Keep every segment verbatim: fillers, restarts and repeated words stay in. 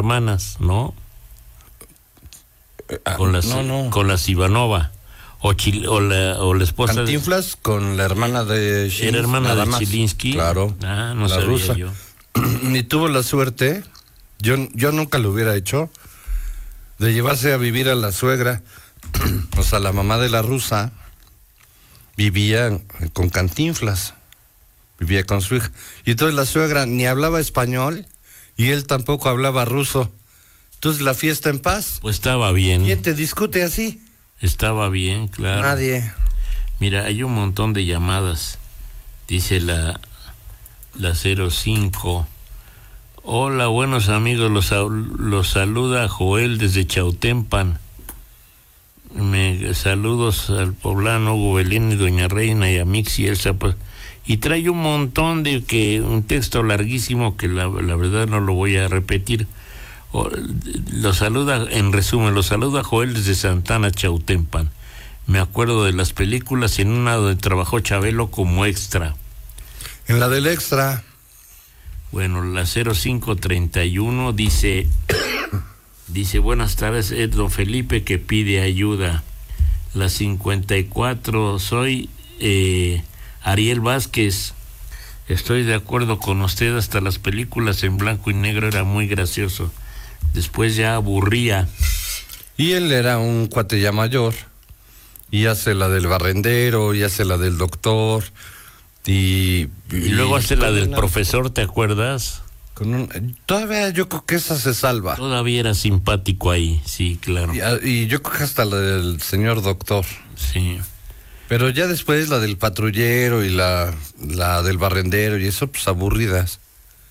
hermanas, ¿no? Ah, con las no, no. con las Ivanova o, Chil, o, la, o la esposa Cantinflas de, con la hermana de Chilinsky, era hermana de más. Chilinsky. Claro. Ah, no la sabía rusa. yo. Y tuvo la suerte, yo, yo nunca lo hubiera hecho, de llevarse a vivir a la suegra. O sea, la mamá de la rusa vivía con Cantinflas, vivía con su hija. Y entonces la suegra ni hablaba español y él tampoco hablaba ruso. Entonces la fiesta en paz. Pues estaba bien. ¿Quién te discute así? Estaba bien, claro. Nadie. Mira, hay un montón de llamadas. Dice la, la cero cinco. Hola, buenos amigos, los, los saluda Joel desde Chautempan. Me, saludos al poblano Hugo Belén y Doña Reina y a Mix y Elsa. Pues, y trae un montón de que, un texto larguísimo que la, la verdad no lo voy a repetir. O, lo saluda, en resumen, lo saluda Joel desde Santana, Chautempan. Me acuerdo de las películas, en una donde trabajó Chabelo como extra. En la del extra. Bueno, la cero cinco treinta y uno dice, dice, buenas tardes, es don Felipe que pide ayuda. La cincuenta y cuatro, soy eh, Ariel Vázquez. Estoy de acuerdo con usted, hasta las películas en blanco y negro era muy gracioso. Después ya aburría. Y él era un cuate ya mayor, y hace la del barrendero, y hace la del doctor, y... Y, y luego hace la del una, profesor, ¿te acuerdas? Con un, todavía yo creo que esa se salva. Todavía era simpático ahí, sí, claro. Y, y yo creo que hasta la del señor doctor. Sí. Pero ya después la del patrullero y la, la del barrendero y eso, pues aburridas.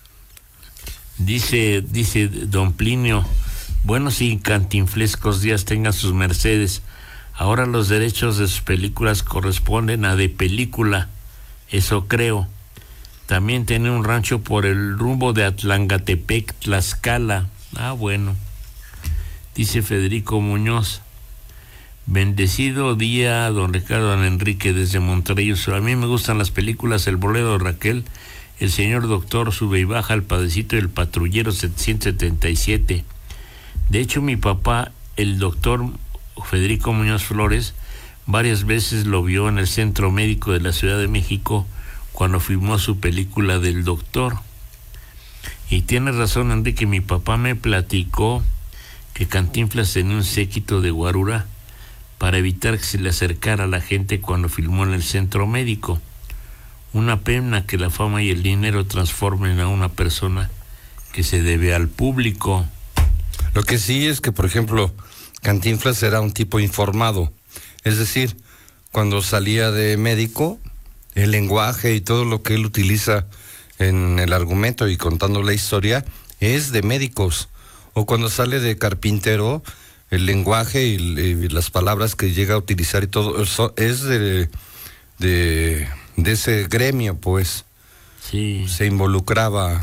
Dice, dice don Plinio, buenos y cantinflescos días tengan sus mercedes. Ahora los derechos de sus películas corresponden a De Película, eso creo. También tiene un rancho por el rumbo de Atlangatepec, Tlaxcala. Ah, bueno. Dice Federico Muñoz, bendecido día, don Ricardo, don Enrique, desde Monterrey. A mí me gustan las películas El Bolero de Raquel, El señor doctor, Sube y baja, El padecito y El patrullero setecientos setenta y siete. De hecho, mi papá, el doctor Federico Muñoz Flores, varias veces lo vio en el Centro Médico de la Ciudad de México cuando filmó su película del doctor. Y tiene razón, Enrique, mi papá me platicó que Cantinflas tenía un séquito de guarura para evitar que se le acercara a la gente cuando filmó en el Centro Médico. Una pena que la fama y el dinero transformen a una persona que se debe al público. Lo que sí es que, por ejemplo, Cantinflas era un tipo informado. Es decir, cuando salía de médico, el lenguaje y todo lo que él utiliza en el argumento y contando la historia es de médicos. O cuando sale de carpintero, el lenguaje y, y las palabras que llega a utilizar y todo eso es de... de de ese gremio, pues. Sí. Se involucraba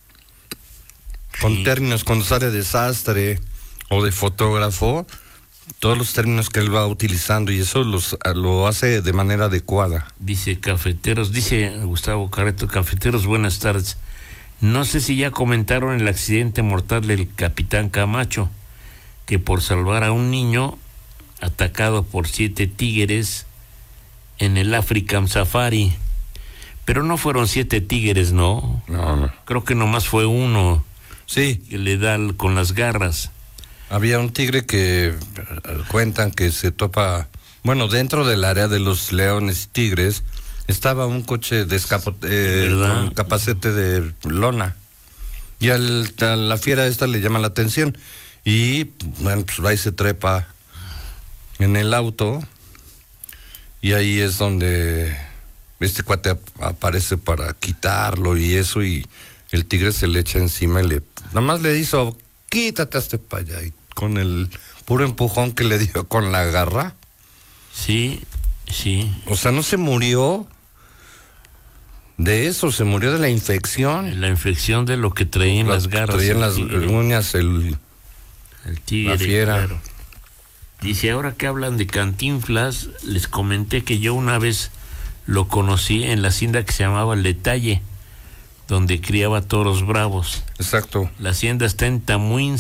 con sí. términos, cuando sale de sastre o de fotógrafo, todos los términos que él va utilizando, y eso los, lo hace de manera adecuada. Dice cafeteros, dice Gustavo Carreto, cafeteros, buenas tardes. No sé si ya comentaron el accidente mortal del capitán Camacho, que por salvar a un niño atacado por siete tigres en el African Safari, pero no fueron siete tigres, ¿no? No, no. Creo que nomás fue uno. Sí. Que le da con las garras. Había un tigre que cuentan que se topa, bueno, dentro del área de los leones y tigres, estaba un coche de escapote, eh, con capacete de lona, y al, a la fiera esta le llama la atención, y bueno, pues va y se trepa en el auto, y ahí es donde este cuate ap aparece para quitarlo y eso, y el tigre se le echa encima y le, nada más le hizo, quítate hasta para allá, y con el puro empujón que le dio con la garra. Sí, sí. O sea, no se murió de eso, se murió de la infección. La infección de lo que traía en las garras. Traía en las uñas el, el tigre, la fiera. Claro. Dice, ahora que hablan de Cantinflas, les comenté que yo una vez lo conocí en la hacienda que se llamaba El Detalle, donde criaba toros bravos. Exacto. La hacienda está en Tamuín,